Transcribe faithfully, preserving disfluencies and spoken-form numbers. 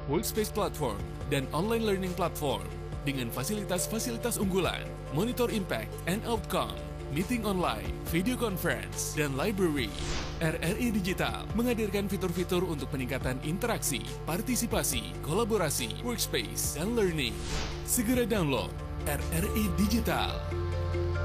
workspace platform, dan online learning platform dengan fasilitas-fasilitas unggulan, monitor impact and outcome, meeting online, video conference, dan library. R R I Digital menghadirkan fitur-fitur untuk peningkatan interaksi, partisipasi, kolaborasi, workspace, dan learning. Segera download R R I Digital.